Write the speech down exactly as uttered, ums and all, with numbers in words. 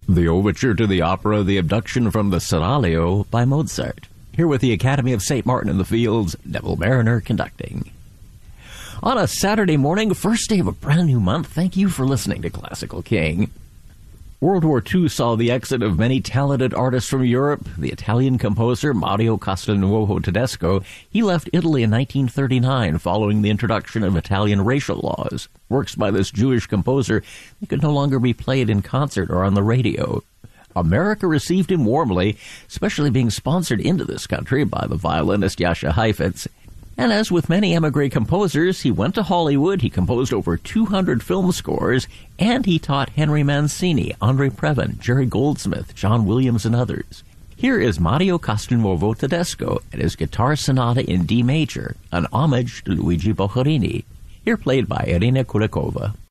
The overture to the opera The Abduction from the Seraglio by Mozart. Here with the Academy of Saint Martin in the Fields, Neville Mariner conducting. On a Saturday morning, first day of a brand new month, thank you for listening to Classical King. World War Two saw the exit of many talented artists from Europe. The Italian composer Mario Castelnuovo Tedesco, he left Italy in nineteen thirty-nine following the introduction of Italian racial laws. Works by this Jewish composer, they could no longer be played in concert or on the radio. America received him warmly, especially being sponsored into this country by the violinist Jascha Heifetz. And as with many emigre composers, he went to Hollywood, he composed over two hundred film scores, and he taught Henry Mancini, Andre Previn, Jerry Goldsmith, John Williams, and others. Here is Mario Castelnuovo Tedesco and his Guitar Sonata in D major, an homage to Luigi Boccherini, here played by Irina Kulikova.